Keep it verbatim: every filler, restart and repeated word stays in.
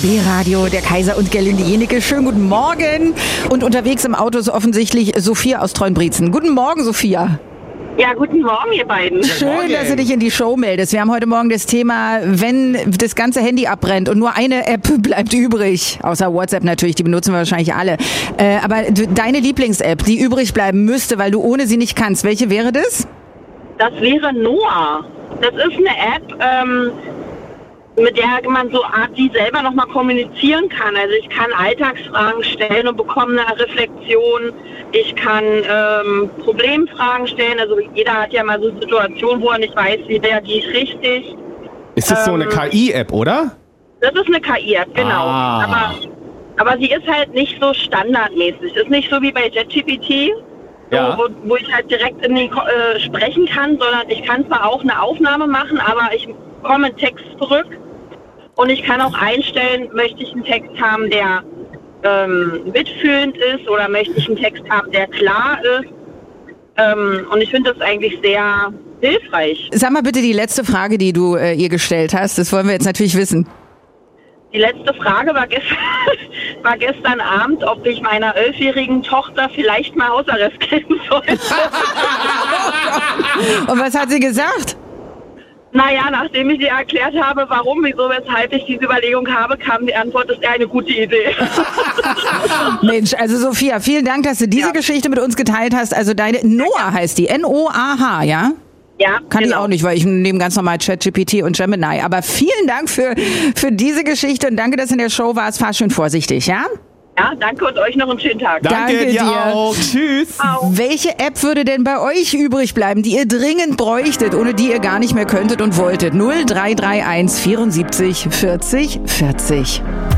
B-Radio, der Kaiser und Gerlinde Jenecke. Schönen guten Morgen. Und unterwegs im Auto ist offensichtlich Sophia aus Treuenbrietzen. Guten Morgen, Sophia. Ja, guten Morgen, ihr beiden. Schön, Morgen. dass du dich in die Show meldest. Wir haben heute Morgen das Thema, wenn das ganze Handy abbrennt und nur eine App bleibt übrig, außer WhatsApp natürlich, die benutzen wir wahrscheinlich alle. Äh, aber du, deine Lieblings-App, die übrig bleiben müsste, weil du ohne sie nicht kannst, welche wäre das? Das wäre Noah. Das ist eine App, ähm, mit der man so Art wie selber nochmal kommunizieren kann. Also ich kann Alltagsfragen stellen und bekomme eine Reflexion. Ich kann ähm, Problemfragen stellen. Also jeder hat ja mal so Situationen, wo er nicht weiß, wie reagiere ich richtig. Ist das ähm, so eine K I-App, oder? Das ist eine K I-App, genau. Ah. Aber, aber sie ist halt nicht so standardmäßig. Ist nicht so wie bei ChatGPT, so, Ja. wo, wo ich halt direkt in die, äh, sprechen kann, sondern ich kann zwar auch eine Aufnahme machen, aber ich bekomme einen Text zurück. Und ich kann auch einstellen, möchte ich einen Text haben, der ähm, mitfühlend ist oder möchte ich einen Text haben, der klar ist. Ähm, und ich finde das eigentlich sehr hilfreich. Sag mal bitte die letzte Frage, die du äh, ihr gestellt hast. Das wollen wir jetzt natürlich wissen. Die letzte Frage war, gest war gestern Abend, ob ich meiner elfjährigen Tochter vielleicht mal Hausarrest geben sollte. Und was hat sie gesagt? Naja, nachdem ich ihr erklärt habe, warum, wieso, weshalb ich diese Überlegung habe, kam die Antwort, das ist ja eine gute Idee. Mensch, also Sophia, vielen Dank, dass du diese Ja. Geschichte mit uns geteilt hast. Also deine Noah heißt die, N O A H, ja? Ja, Kann genau. ich auch nicht, weil ich nehme ganz normal ChatGPT und Gemini. Aber vielen Dank für, für diese Geschichte und danke, dass du in der Show warst. Fahr schön vorsichtig, ja? Ja, danke und euch noch einen schönen Tag. Danke, Danke dir dir. auch. Tschüss. Au. Welche App würde denn bei euch übrig bleiben, die ihr dringend bräuchtet, ohne die ihr gar nicht mehr könntet und wolltet? null drei drei eins vierundsiebzig vierzig vierzig